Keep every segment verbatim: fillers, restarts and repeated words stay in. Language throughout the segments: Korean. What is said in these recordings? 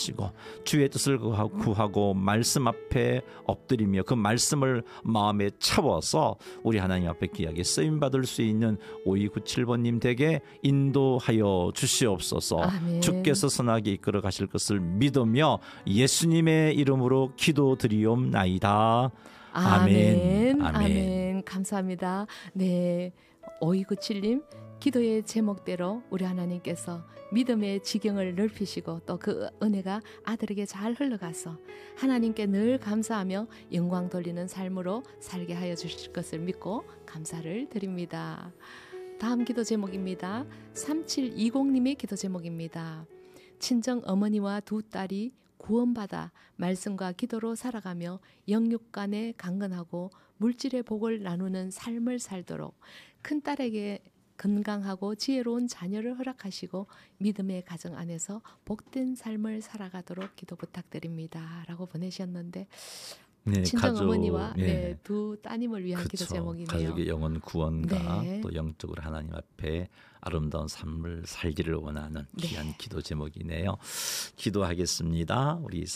하시고 주의 뜻을 구하고 말씀 앞에 엎드리며 그 말씀을 마음에 채워서 우리 하나님 앞에 귀하게 쓰임받을 수 있는 오이구칠 번님 댁에 인도하여 주시옵소서. 아멘. 주께서 선하게 이끌어 가실 것을 믿으며 예수님의 이름으로 기도드리옵나이다. 아멘. 아멘. 아멘. 아멘. 감사합니다. 네, 오이구칠님 기도의 제목대로 우리 하나님께서 믿음의 지경을 넓히시고 또 그 은혜가 아들에게 잘 흘러가서 하나님께 늘 감사하며 영광 돌리는 삶으로 살게 하여 주실 것을 믿고 감사를 드립니다. 다음 기도 제목입니다. 삼칠이공님의 기도 제목입니다. 친정 어머니와 두 딸이 구원받아 말씀과 기도로 살아가며 영육간에 강건하고 물질의 복을 나누는 삶을 살도록 큰딸에게 건강하고 지혜로운 자녀를 허락하시고 믿음의 가정 안에서 복된 삶을 살아가도록 기도 부탁드립니다. 라고 보내셨는데 네, 친정 가족, 어머니와 네. 네, 두 따님을 위한 그쵸, 기도 제목이네요. 가족의 영혼 구원과 네. 또 영적으로 하나님 앞에 아름다운 삶을 살기를 원하는 귀한 네. 기도 제목이네요. 기도하겠습니다. 우리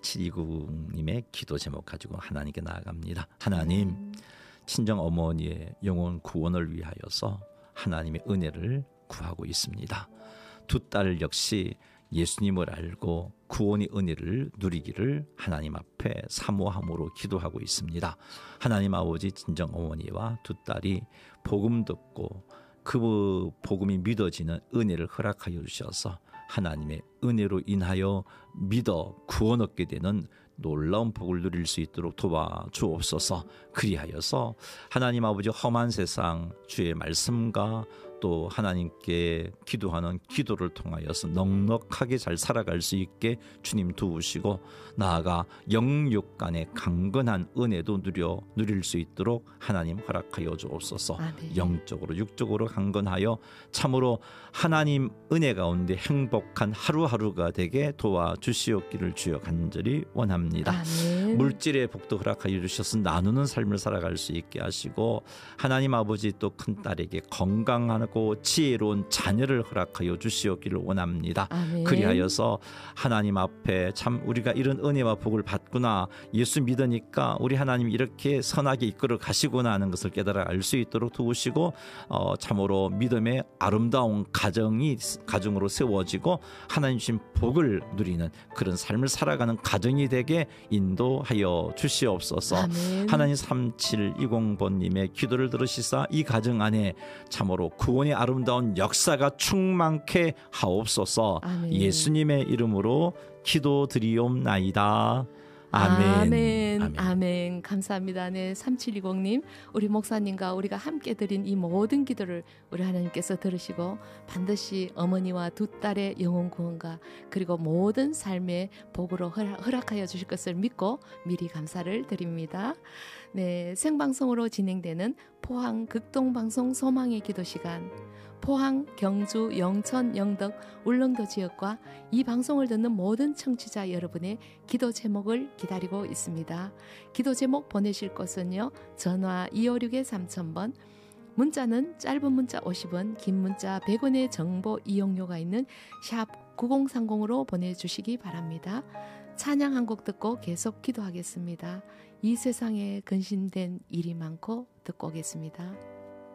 삼칠이구님의 기도 제목 가지고 하나님께 나아갑니다. 하나님, 음. 친정 어머니의 영혼 구원을 위하여서 하나님의 은혜를 구하고 있습니다. 두 딸 역시 예수님을 알고 구원의 은혜를 누리기를 하나님 앞에 사모함으로 기도하고 있습니다. 하나님 아버지 친정 어머니와 두 딸이 복음 듣고 그 복음이 믿어지는 은혜를 허락하여 주셔서 하나님의 은혜로 인하여 믿어 구원 얻게 되는 놀라운 복을 누릴 수 있도록 도와주옵소서. 그리하여서 하나님 아버지 험한 세상 주의 말씀과 또 하나님께 기도하는 기도를 통하여서 넉넉하게 잘 살아갈 수 있게 주님 도우시고 나아가 영육 간의 강건한 은혜도 누려 누릴 수 있도록 하나님 허락하여 주옵소서. 아멘. 영적으로 육적으로 강건하여 참으로 하나님 은혜 가운데 행복한 하루하루가 되게 도와주시옵기를 주여 간절히 원합니다. 아멘. 물질의 복도 허락하여 주셔서 나누는 삶을 살아갈 수 있게 하시고 하나님 아버지 또 큰딸에게 건강하고 지혜로운 자녀를 허락하여 주시옵기를 원합니다. 아멘. 그리하여서 하나님 앞에 참 우리가 이런 은혜와 복을 받구나, 예수 믿으니까 우리 하나님이 이렇게 선하게 이끌어 가시구나 하는 것을 깨달아 알 수 있도록 도우시고 어, 참으로 믿음의 아름다운 가정이 가정으로 세워지고 하나님 주신 복을 누리는 그런 삶을 살아가는 가정이 되게 인도하여 주시옵소서. 아멘. 하나님 삼칠이공 번님의 기도를 들으시사 이 가정 안에 참으로 구원의 아름다운 역사가 충만케 하옵소서. 아멘. 예수님의 이름으로 기도드리옵나이다. 아멘. 아멘. 아멘. 아멘. 감사합니다. 네, 삼칠이공님 우리 목사님과 우리가 함께 드린 이 모든 기도를 우리 하나님께서 들으시고 반드시 어머니와 두 딸의 영혼 구원과 그리고 모든 삶의 복으로 허락하여 주실 것을 믿고 미리 감사를 드립니다. 네, 생방송으로 진행되는 포항 극동방송 소망의 기도 시간, 포항, 경주, 영천, 영덕, 울릉도 지역과 이 방송을 듣는 모든 청취자 여러분의 기도 제목을 기다리고 있습니다. 기도 제목 보내실 곳은요, 전화 이오육 삼천 번, 문자는 짧은 문자 오십 원, 긴 문자 백 원의 정보 이용료가 있는 샵 구공삼공으로 보내주시기 바랍니다. 찬양 한 곡 듣고 계속 기도하겠습니다. 이 세상에 근심된 일이 많고 듣고 오겠습니다.